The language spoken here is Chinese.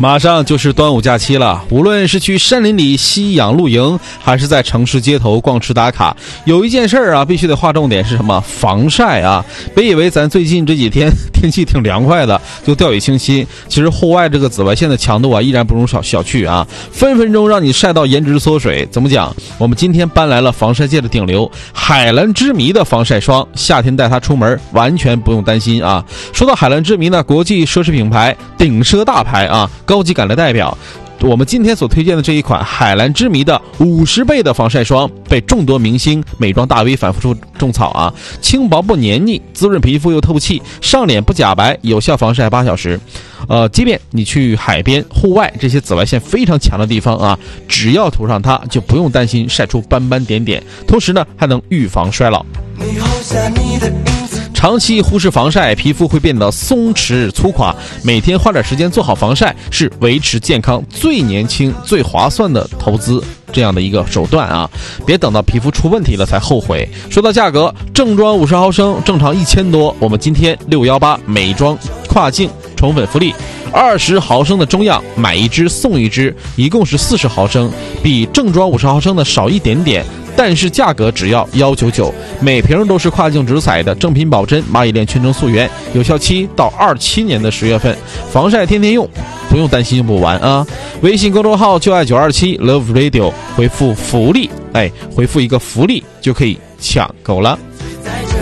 马上就是端午假期了，无论是去山林里吸氧露营，还是在城市街头逛吃打卡，有一件事啊，必须得划重点是什么？防晒啊！别以为咱最近这几天天气挺凉快的，就掉以轻心。其实户外这个紫外线的强度啊，依然不容小觑啊，分分钟让你晒到颜值缩水。怎么讲？我们今天搬来了防晒界的顶流海蓝之谜的防晒霜，夏天带它出门完全不用担心啊。说到海蓝之谜呢，国际奢侈品牌顶奢大牌啊，高级感的代表。我们今天所推荐的这一款海蓝之谜的50倍的防晒霜，被众多明星、美妆大 V 反复种草啊，轻薄不黏腻，滋润皮肤又透气，上脸不假白，有效防晒8小时。即便你去海边、户外这些紫外线非常强的地方啊，只要涂上它，就不用担心晒出斑斑点点，同时呢，还能预防衰老。长期忽视防晒，皮肤会变得松弛粗犷。每天花点时间做好防晒，是维持健康最年轻、最划算的投资。这样的一个手段啊，别等到皮肤出问题了才后悔。说到价格，正装50毫升正常1000多，我们今天618美妆跨境宠粉福利，20毫升的中样买一支送一支，一共是40毫升，比正装50毫升的少一点点。但是价格只要199，每瓶都是跨境直采的正品保真蚂蚁链全程溯源，有效期到27年的10月份，防晒天天用，不用担心用不完啊！微信公众号就爱927 Love Radio， 回复福利，回复一个福利就可以抢购了。